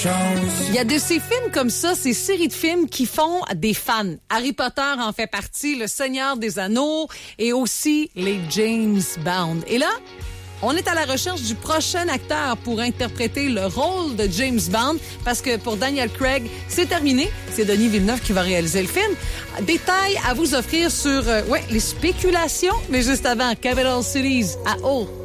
Il y a de ces films comme ça, ces séries de films qui font des fans. Harry Potter en fait partie, Le Seigneur des Anneaux et aussi les James Bond. Et là, on est à la recherche du prochain acteur pour interpréter le rôle de James Bond parce que pour Daniel Craig, c'est terminé. C'est Denis Villeneuve qui va réaliser le film. Détails à vous offrir sur les spéculations, mais juste avant, Capital Cities à haut.